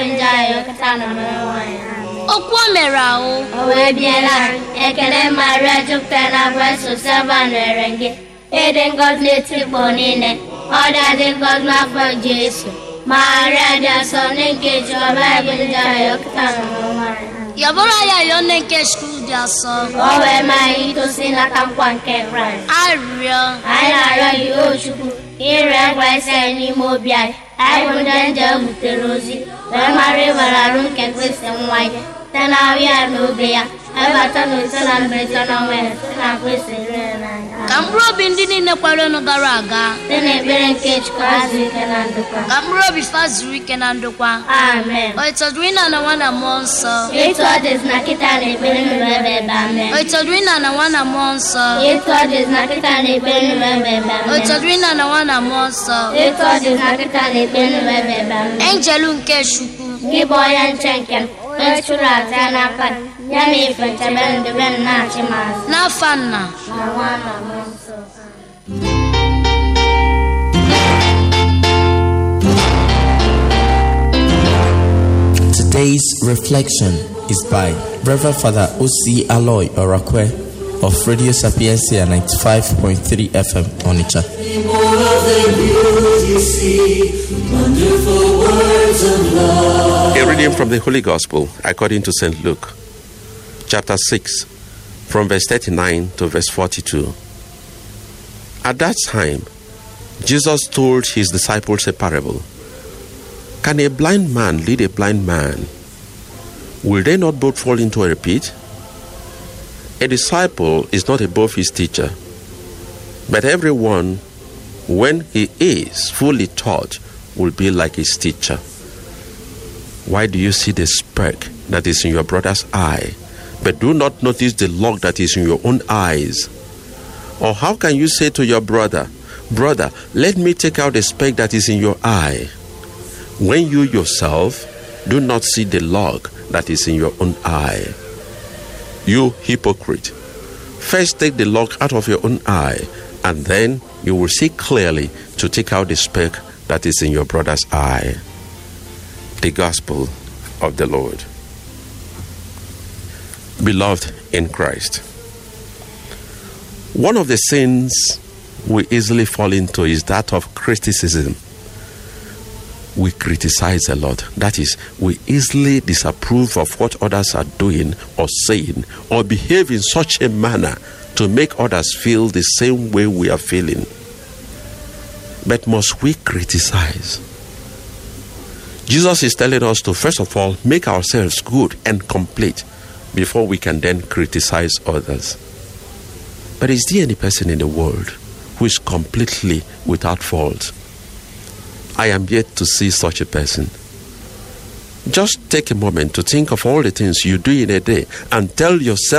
Jayo Katana. Okwamerao, Owebiela, Ekele Maria Jupiter, West Seven Renge, Eden God native bonine, other than God not for Jesus. Maria, the son engaged your Bible Jayo Katana. Yaboraya Yoneke school jaso. Owe my to sin a campan kefran. Aria, I know you. Here I say any more bia. I will then jump with the rosy. When my river I don't get with and white. Then I have no beer. Everton will celebrate on West. And I wish it. Cambro bindini na kwalo garaga. Then a bearing cage class weekend and the Cambro before weekend and the kwa. Amen. It's a dream and a one a monster. It's what is Nakita and a bearing river. It's a dream and a one a monster. It's what is Nakita and a bearing river. It's a dream and a one a monster. It's what is Nakita and a bearing river. Angelun Keshuku. Give boy and chankin. Let's shoot out and up. Yammy for Taban the Ben Nachimas. Na fanna. Today's reflection is by Reverend Father O.C. Aloy Orakwe of Radio Sapiencia 95.3 FM Onitsha. A reading from the Holy Gospel according to St. Luke, chapter 6, from verse 39 to verse 42. At that time, Jesus told his disciples a parable. Can a blind man lead a blind man? Will they not both fall into a pit? A disciple is not above his teacher, but everyone, when he is fully taught, will be like his teacher. Why do you see the speck that is in your brother's eye, but do not notice the log that is in your own eyes? Or how can you say to your brother, Brother, let me take out the speck that is in your eye, when you yourself do not see the log that is in your own eye? You hypocrite, first take the log out of your own eye, and then you will see clearly to take out the speck that is in your brother's eye. The Gospel of the Lord. Beloved in Christ, one of the sins we easily fall into is that of criticism. We criticize a lot. That is, we easily disapprove of what others are doing or saying, or behave in such a manner to make others feel the same way we are feeling. But must we criticize? Jesus is telling us to, first of all, make ourselves good and complete before we can then criticize others. But is there any person in the world who is completely without fault? I am yet to see such a person. Just take a moment to think of all the things you do in a day and tell yourself